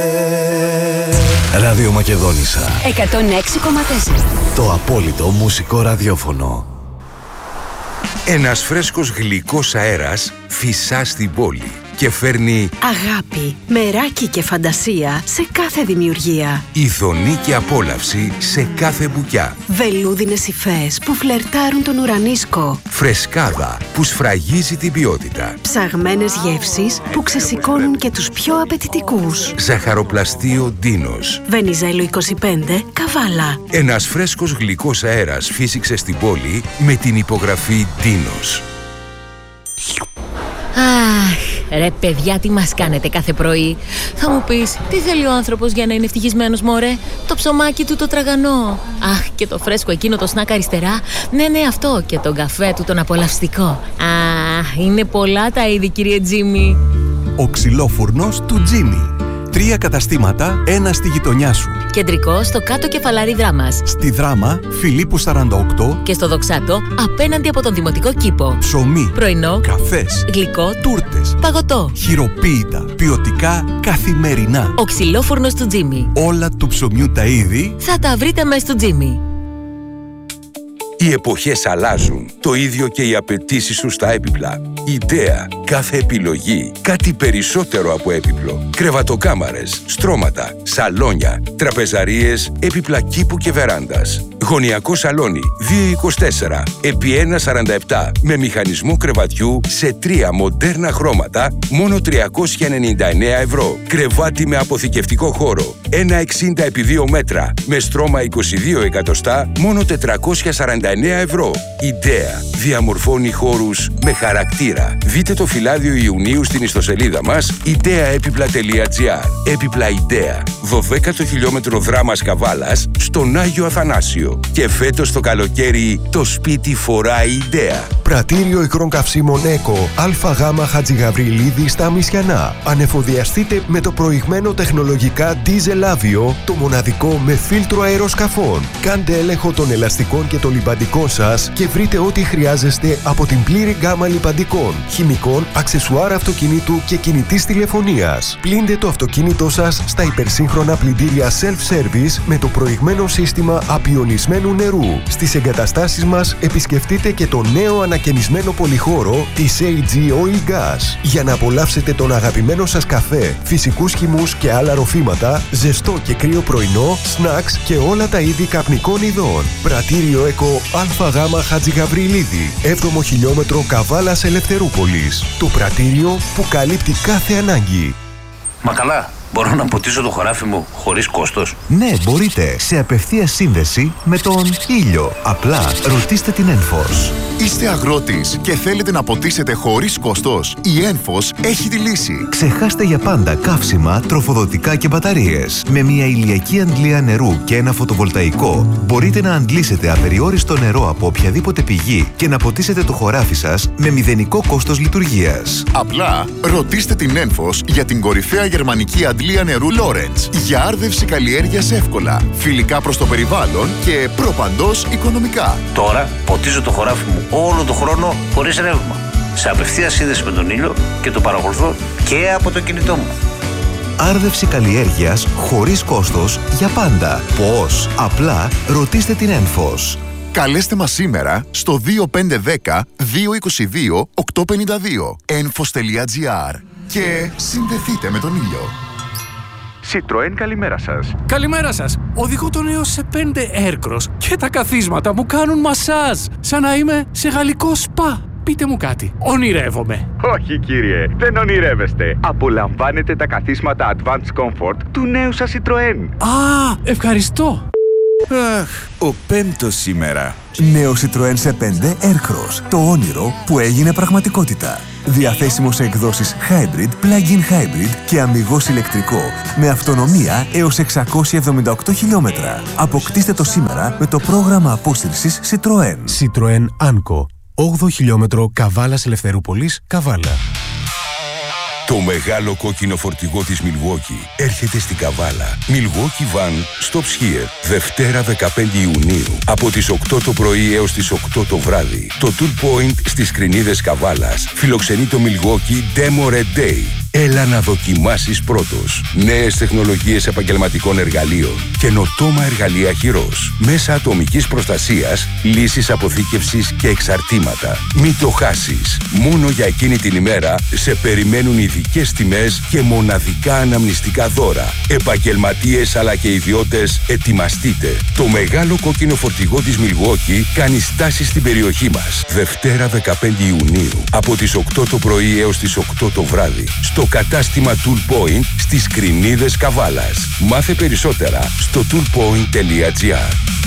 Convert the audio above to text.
Ράδιο Μακεδόνισσα 106,4. Το απόλυτο μουσικό ραδιόφωνο. Ένας φρέσκος γλυκός αέρας φυσά στην πόλη και φέρνει αγάπη, μεράκι και φαντασία σε κάθε δημιουργία. ειδονή και απόλαυση σε κάθε μπουκιά. Βελούδινες υφές που φλερτάρουν τον ουρανίσκο. Φρεσκάδα που σφραγίζει την ποιότητα. Ψαγμένες γεύσεις που ξεσηκώνουν και τους πιο απαιτητικούς. Ζαχαροπλαστείο Ντίνος. Βενιζέλο 25, Καβάλα. Ένας φρέσκος γλυκός αέρας φύσηξε στην πόλη με την υπογραφή Ντίνος. Αχ, ρε παιδιά, τι μας κάνετε κάθε πρωί. Θα μου πεις, τι θέλει ο άνθρωπος για να είναι ευτυχισμένος, μωρέ? Το ψωμάκι του το τραγανό. Αχ, και το φρέσκο εκείνο το σνακ αριστερά. Ναι, αυτό. Και τον καφέ του τον απολαυστικό. Αχ, είναι πολλά τα είδη, κύριε Τζίμι. Ο ξυλόφουρνος του Τζίμι. 3 καταστήματα, ένα στη γειτονιά σου. Κεντρικό στο κάτω κεφαλάρι Δράμας. Στη Δράμα, Φιλίππου 48. Και στο Δοξάτο, απέναντι από τον Δημοτικό Κήπο. Ψωμί, πρωινό, καφές, γλυκό, τούρτες, παγωτό. χειροποίητα, ποιοτικά, καθημερινά. Ο ξυλόφουρνος του Τζίμι. Όλα του ψωμιού τα είδη Θα τα βρείτε μέσα στο Τζίμι. Οι εποχές αλλάζουν, το ίδιο και οι απαιτήσεις σου στα έπιπλα. IDEA. Κάθε επιλογή, κάτι περισσότερο από έπιπλο. Κρεβατοκάμαρες, στρώματα, σαλόνια, τραπεζαρίες, έπιπλα κήπου και βεράντας. Γωνιακό σαλόνι 224 επί 1,47 με μηχανισμό κρεβατιού σε 3 μοντέρνα χρώματα, μόνο 399 ευρώ. Κρεβάτι με αποθηκευτικό χώρο 1,60 επί 2 μέτρα με στρώμα 22 εκατοστά, μόνο 449 ευρώ. IDEA διαμορφώνει χώρους με χαρακτήρα. Δείτε το φυλάδιο Ιουνίου στην ιστοσελίδα μας ideaepipla.gr. Έπιπλα IDEA. 12ο χιλιόμετρο Δράμας Καβάλας στον Άγιο Αθανάσιο. Και φέτος το καλοκαίρι το σπίτι φοράει IDEA. Πρατήριο ικρών καυσίμων ΕΚΟ ΑΓ Χατζηγαβριλίδη στα Μισιανά. Ανεφοδιαστείτε με το προηγμένο τεχνολογικά Diesel Avio, το μοναδικό με φίλτρο αεροσκαφών. Κάντε έλεγχο των ελαστικών και των λιπαντικών σας και βρείτε ό,τι χρειάζεστε από την πλήρη γκάμα λιπαντικών, χημικών, αξεσουάρ αυτοκινήτου και κινητής τηλεφωνίας. Πλύντε το αυτοκίνητό σας στα υπερσύγχρονα πλυντήρια self-service με το προηγμένο σύστημα απιονισμένου νερού. Στις εγκαταστάσεις μας επισκεφτείτε και το νέο ανακαινισμένο πολυχώρο της AG Oil Gas για να απολαύσετε τον αγαπημένο σας καφέ, φυσικούς χυμούς και άλλα ροφήματα, ζεστό και κρύο πρωινό, snacks και όλα τα είδη καπνικών ειδών. Πρατήριο ΕΚΟ ΑΓ Χατζηγαβριλίδη, 7ο χιλιόμετρο Καβάλας Ελευθερούπολης. Το πρατήριο που καλύπτει κάθε ανάγκη. Μα καλά, μπορώ να ποτίσω το χωράφι μου χωρίς κόστος? Ναι, μπορείτε. Σε απευθείας σύνδεση με τον ήλιο. Απλά ρωτήστε την Enforce. Είστε αγρότης και θέλετε να ποτίσετε χωρίς κόστος? Η Enforce έχει τη λύση. Ξεχάστε για πάντα καύσιμα, τροφοδοτικά και μπαταρίες. Με μια ηλιακή αντλία νερού και ένα φωτοβολταϊκό μπορείτε να αντλήσετε απεριόριστο νερό από οποιαδήποτε πηγή και να ποτίσετε το χωράφι σας με μηδενικό κόστος λειτουργίας. Απλά ρωτήστε την Enforce για την κορυφαία γερμανική αντλία νερού Lawrence. Για άρδευση καλλιέργειας εύκολα, φιλικά προς το περιβάλλον και προπαντός οικονομικά. Τώρα ποτίζω το χωράφι μου όλο το χρόνο χωρίς ρεύμα. Σε απευθείας σύνδεση με τον ήλιο και το παρακολουθώ και από το κινητό μου. Άρδευση καλλιέργειας χωρίς κόστος για πάντα. Πώς? Απλά ρωτήστε την Enforce. Καλέστε μας σήμερα στο 2510 222 852 enfos.gr και συνδεθείτε με τον ήλιο. Citroën, καλημέρα σας. Καλημέρα σας. Οδηγώ τον έως σε 5 Aircross και τα καθίσματα μου κάνουν μασάζ. Σαν να είμαι σε γαλλικό σπα. Πείτε μου κάτι. Ονειρεύομαι? Όχι κύριε, δεν ονειρεύεστε. Απολαμβάνετε τα καθίσματα Advanced Comfort του νέου σας Citroën. Α, ευχαριστώ. Αχ, ο πέμπτος σήμερα. Νέο Citroën σε 5 Aircross. Το όνειρο που έγινε πραγματικότητα. Διαθέσιμο σε εκδόσεις Hybrid, Plug-in Hybrid και αμιγώς ηλεκτρικό. Με αυτονομία έως 678 χιλιόμετρα. Αποκτήστε το σήμερα με το πρόγραμμα απόσυρσης Citroën. Citroën Anco. 8ο χιλιόμετρο Καβάλας Ελευθερούπολης, Καβάλα. Το μεγάλο κόκκινο φορτηγό της Milwaukee έρχεται στην Καβάλα. Milwaukee Van Stops Here. Δευτέρα 15 Ιουνίου. Από τις 8 το πρωί έως τις 8 το βράδυ. Το Tour Point στις Κρινίδες Καβάλας φιλοξενεί το Milwaukee Demo Red Day. Έλα να δοκιμάσεις πρώτος. Νέες τεχνολογίες επαγγελματικών εργαλείων. Καινοτόμα εργαλεία χειρός. Μέσα ατομικής προστασίας, λύσεις αποθήκευσης και εξαρτήματα. Μην το χάσεις. Μόνο για εκείνη την ημέρα σε περιμένουν ειδικές τιμές και μοναδικά αναμνηστικά δώρα. Επαγγελματίες αλλά και ιδιώτες, ετοιμαστείτε. Το μεγάλο κόκκινο φορτηγό της Milwaukee κάνει στάση στην περιοχή μας. Δευτέρα 15 Ιουνίου από τις 8 το πρωί έως τις 8 το βράδυ. Στο κατάστημα Tool Point στις Κρινίδες Καβάλας. Μάθε περισσότερα στο toolpoint.gr.